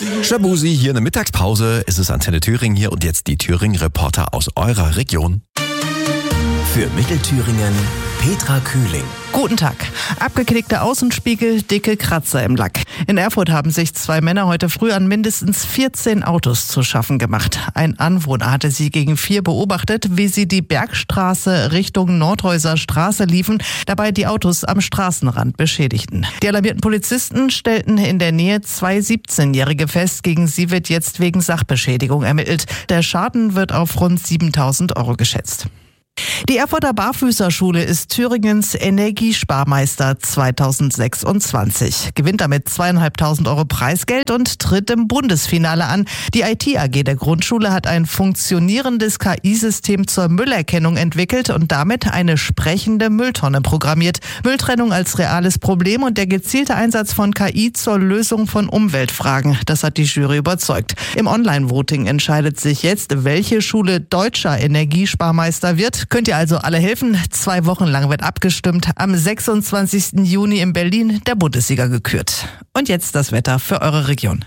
Shabuzi, hier eine Mittagspause. Es ist Antenne Thüringen hier und jetzt die Thüringen-Reporter aus eurer Region. Für Mittelthüringen Petra Kühling. Guten Tag. Abgeknickte Außenspiegel, dicke Kratzer im Lack. In Erfurt haben sich 2 Männer heute früh an mindestens 14 Autos zu schaffen gemacht. Ein Anwohner hatte sie gegen 4 beobachtet, wie sie die Bergstraße Richtung Nordhäuser Straße liefen, dabei die Autos am Straßenrand beschädigten. Die alarmierten Polizisten stellten in der Nähe 2 17-Jährige fest. Gegen sie wird jetzt wegen Sachbeschädigung ermittelt. Der Schaden wird auf rund 7.000 € geschätzt. Die Erfurter Barfüßerschule ist Thüringens Energiesparmeister 2026, gewinnt damit 2.500 € Preisgeld und tritt im Bundesfinale an. Die IT-AG der Grundschule hat ein funktionierendes KI-System zur Müllerkennung entwickelt und damit eine sprechende Mülltonne programmiert. Mülltrennung als reales Problem und der gezielte Einsatz von KI zur Lösung von Umweltfragen, das hat die Jury überzeugt. Im Online-Voting entscheidet sich jetzt, welche Schule deutscher Energiesparmeister wird. Könnt ihr also alle helfen? 2 Wochen lang wird abgestimmt. Am 26. Juni in Berlin der Bundessieger gekürt. Und jetzt das Wetter für eure Region.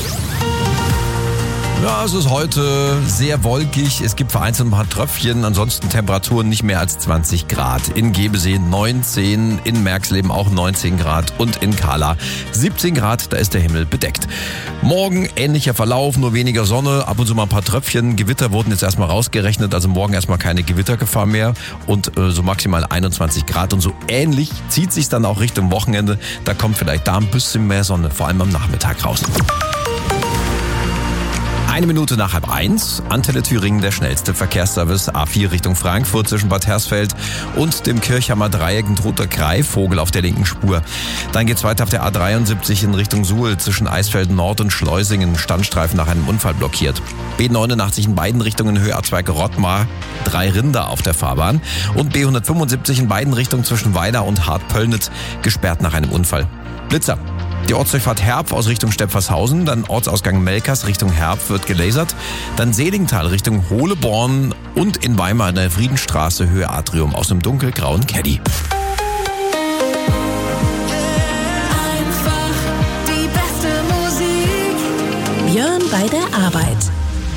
Ja, es ist heute sehr wolkig. Es gibt vereinzelt ein paar Tröpfchen. Ansonsten Temperaturen nicht mehr als 20 Grad. In Gebesee 19, in Merxleben auch 19 Grad und in Kahla 17 Grad. Da ist der Himmel bedeckt. Morgen ähnlicher Verlauf, nur weniger Sonne, ab und zu mal ein paar Tröpfchen. Gewitter wurden jetzt erstmal rausgerechnet. Also morgen erstmal keine Gewittergefahr mehr und so maximal 21 Grad. Und so ähnlich zieht sich dann auch Richtung Wochenende. Da kommt vielleicht da ein bisschen mehr Sonne, vor allem am Nachmittag raus. 1 Minute nach 12:30, Antenne Thüringen, der schnellste Verkehrsservice. A4 Richtung Frankfurt zwischen Bad Hersfeld und dem Kirchhammer Dreieck, ein toter Greifvogel auf der linken Spur. Dann geht's weiter auf der A73 in Richtung Suhl zwischen Eisfeld Nord und Schleusingen, Standstreifen nach einem Unfall blockiert. B89 in beiden Richtungen Höhe A2 Rottmar, 3 Rinder auf der Fahrbahn. Und B175 in beiden Richtungen zwischen Weida und Hart-Pöllnitz, gesperrt nach einem Unfall. Blitzer. Die Ortsdurchfahrt Herb aus Richtung Stepfershausen, dann Ortsausgang Melkers Richtung Herb wird gelasert, dann Selingtal Richtung Hohleborn und in Weimar in der Friedenstraße Höhe Atrium aus einem dunkelgrauen Caddy.